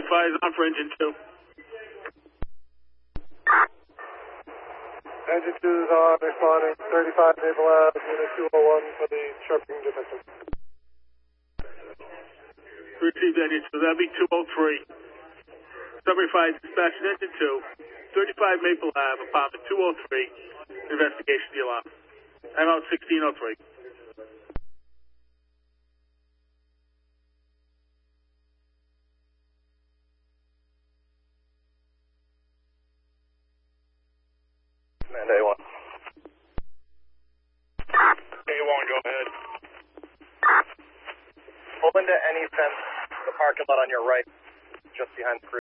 Fire is on for engine 2. Engine 2 is on, responding 35 Maple Ave, unit 201 for the sharpening defensive. Received engine 2, that'll be 203. Summary Fire dispatch engine 2, 35 Maple Ave, apartment 203, investigation of the alarm. I'm out 1603. And A1. A1, go ahead. Pull into any fence, the parking lot on your right, just behind the